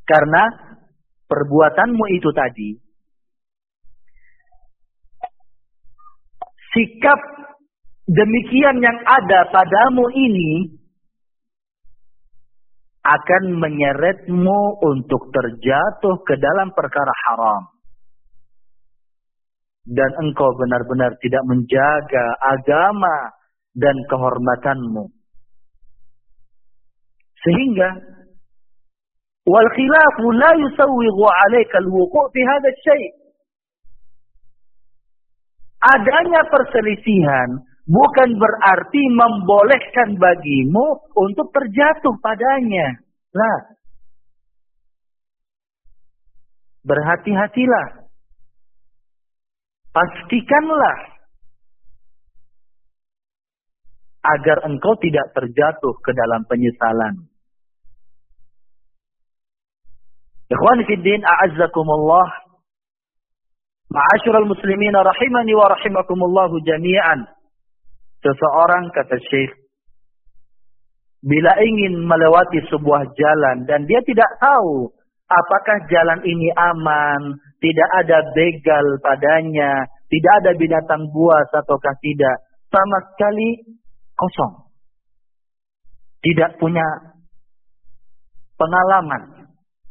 Karena perbuatanmu itu tadi, sikap demikian yang ada padamu ini akan menyeretmu untuk terjatuh ke dalam perkara haram. Dan engkau benar-benar tidak menjaga agama dan kehormatanmu. Sehingga wal khilafu la yusawwighu 'alaika al-wuqu' fi hadha asy-syai'. Adanya perselisihan bukan berarti membolehkan bagimu untuk terjatuh padanya. Lah. Berhati-hatilah. Pastikanlah agar engkau tidak terjatuh ke dalam penyesalan. Ikhwani fi din, a'azzakumullah. Ma'asyiral muslimin rahimani wa rahimakumullah jami'an. Seseorang, kata Syekh, bila ingin melewati sebuah jalan dan dia tidak tahu apakah jalan ini aman, tidak ada begal padanya, tidak ada binatang buas ataukah tidak, sama sekali kosong. Tidak punya pengalaman.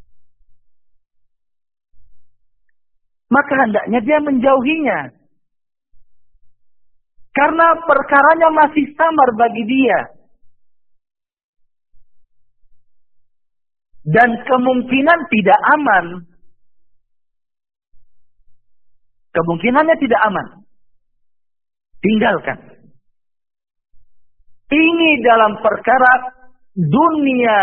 Maka hendaknya dia menjauhinya. Karena perkaranya masih samar bagi dia. Dan kemungkinan tidak aman. Kemungkinannya tidak aman. Tinggalkan. Ini dalam perkara dunia.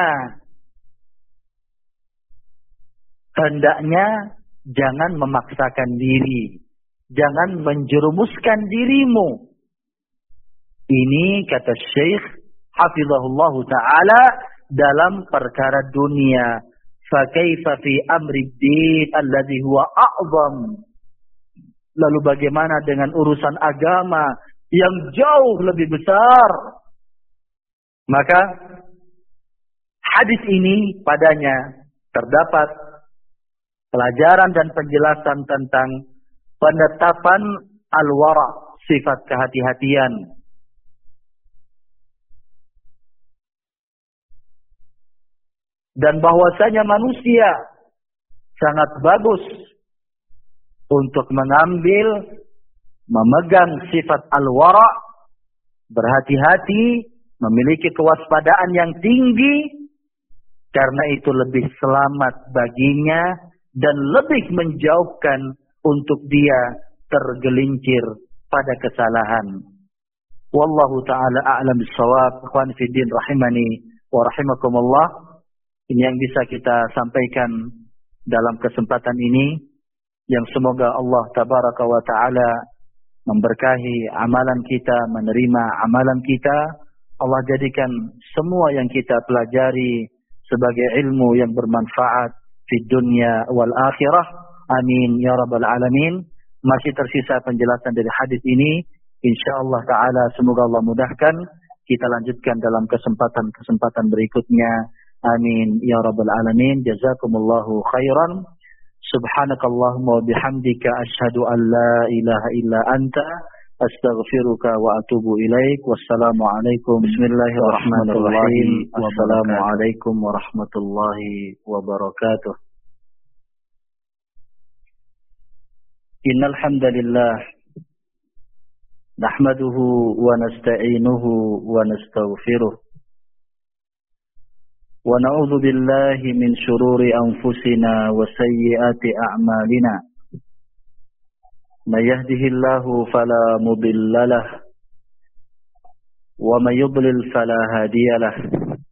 Hendaknya jangan memaksakan diri. Jangan menjerumuskan dirimu. Ini kata Syekh hafizahullah ta'ala dalam perkara dunia. Fakaifa fi amri din alladhi huwa a'zam. Lalu bagaimana dengan urusan agama yang jauh lebih besar? Maka hadis ini padanya terdapat pelajaran dan penjelasan tentang penetapan al-wara, sifat kehati-hatian. Dan bahwasanya manusia sangat bagus untuk mengambil, memegang sifat al-wara, berhati-hati, memiliki kewaspadaan yang tinggi, karena itu lebih selamat baginya dan lebih menjauhkan untuk dia tergelincir pada kesalahan. Wallahu ta'ala a'lam bis-shawab. Ikhwan fi din rahimani wa rahimakumullah. Ini yang bisa kita sampaikan dalam kesempatan ini, yang semoga Allah tabaraka wa ta'ala memberkahi amalan kita, menerima amalan kita. Allah jadikan semua yang kita pelajari sebagai ilmu yang bermanfaat di dunia wal akhirah. Amin ya rabbal alamin. Masih tersisa penjelasan dari hadis ini. Insyaallah ta'ala semoga Allah mudahkan. Kita lanjutkan dalam kesempatan berikutnya. Amin ya rabbal alamin. Jazakumullahu khairan. Subhanakallahumma wa bihamdika asyhadu an la ilaha illa anta astaghfiruka wa atubu ilaik. Wassalamualaikum bismillahirrahmanirrahim. Wassalamualaikum warahmatullahi wabarakatuh. Innal hamdalillah nahmaduhu wa nasta'inuhu wa nastaghfiruh. Wa na'udzu billahi min shururi anfusina wa sayyiati a'malina. May yahdihillahu fala mudilla lahu wa may yudlil fala hadiya lahu.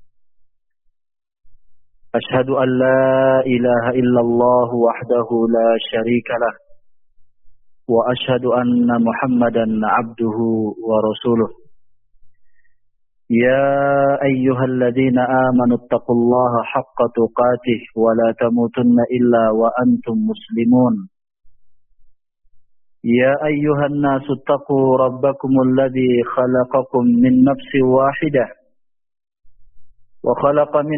Ashhadu an la ilaha illallah wahdahu la syarika lahu wa ashhadu anna Muhammadan 'abduhu wa rasuluh. يا أيها الذين آمنوا اتقوا الله حق تقاته ولا تموتن إلا وأنتم مسلمون. يا أيها الناس اتقوا ربكم الذي خلقكم من نفس واحدة وخلق من